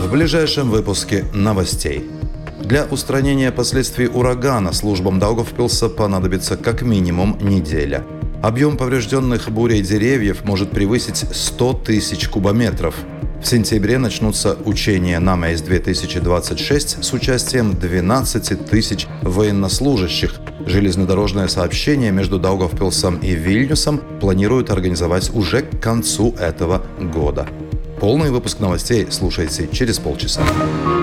В ближайшем выпуске новостей. Для устранения последствий урагана службам Даугавпилса понадобится как минимум неделя. Объем поврежденных бурей деревьев может превысить 100 тысяч кубометров. В сентябре начнутся учения «Намейс-2026» с участием 12 тысяч военнослужащих. Железнодорожное сообщение между Даугавпилсом и Вильнюсом планируют организовать уже к концу этого года. Полный выпуск новостей слушайте через полчаса.